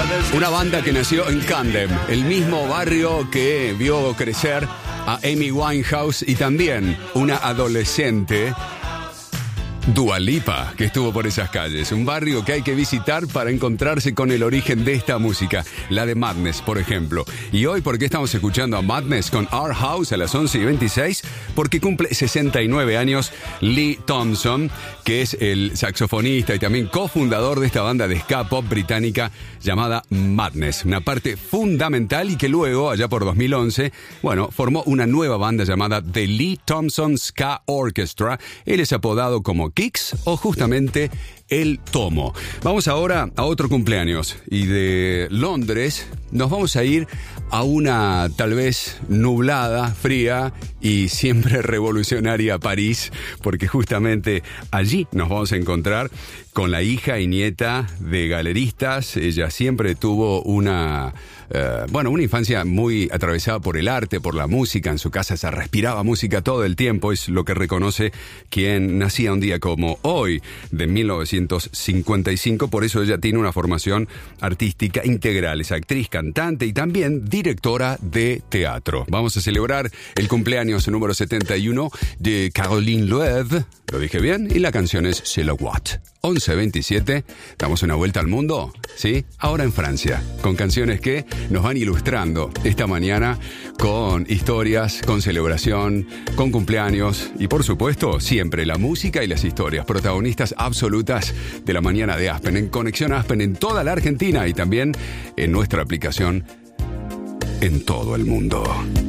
Una banda que nació en Camden, el mismo barrio que vio crecer a Amy Winehouse y también una adolescente, Dua Lipa, que estuvo por esas calles. Un barrio que hay que visitar para encontrarse con el origen de esta música, la de Madness, por ejemplo. Y hoy, ¿por qué estamos escuchando a Madness con Our House a las 11:26? Porque cumple 69 años Lee Thompson, que es el saxofonista y también cofundador de esta banda de ska pop británica llamada Madness. Una parte fundamental y que luego, allá por 2011, formó una nueva banda llamada The Lee Thompson Ska Orchestra. Él es apodado como Kix o justamente el Tomo. Vamos ahora a otro cumpleaños y de Londres nos vamos a ir a una tal vez nublada, fría y siempre revolucionaria París, porque justamente allí nos vamos a encontrar con la hija y nieta de galeristas. Ella siempre tuvo una infancia muy atravesada por el arte, por la música. En su casa se respiraba música todo el tiempo. Es lo que reconoce quien nacía un día como hoy, de 1955. Por eso ella tiene una formación artística integral. Es actriz, cantante y también directora de teatro. Vamos a celebrar el cumpleaños número 71 de Caroline Loewe. ¿Lo dije bien? Y la canción es C'est la Watt. 11:27, damos una vuelta al mundo, ¿sí? Ahora en Francia, con canciones que nos van ilustrando esta mañana con historias, con celebración, con cumpleaños y por supuesto siempre la música y las historias, protagonistas absolutas de la mañana de Aspen, en Conexión Aspen en toda la Argentina y también en nuestra aplicación en todo el mundo.